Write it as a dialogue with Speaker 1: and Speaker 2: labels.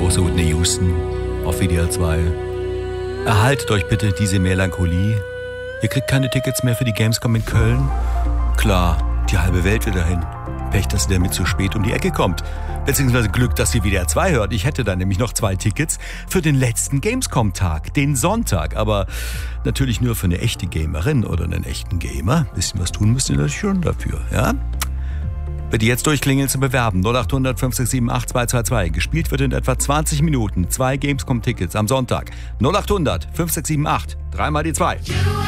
Speaker 1: große Whitney Houston auf WDR 2. Erhaltet euch bitte diese Melancholie. Ihr kriegt keine Tickets mehr für die Gamescom in Köln. Klar, die halbe Welt will dahin. Pech, dass der mit zu spät um die Ecke kommt. Beziehungsweise Glück, dass ihr WDR 2 hört. Ich hätte dann nämlich noch 2 Tickets für den letzten Gamescom-Tag, den Sonntag. Aber natürlich nur für eine echte Gamerin oder einen echten Gamer. Ein bisschen was tun müsst ihr natürlich schon dafür, ja? Bitte jetzt durchklingeln zum Bewerben. 0800 5678 222. Gespielt wird in etwa 20 Minuten. 2 Gamescom-Tickets am Sonntag. 0800 5678 3 mal die 2.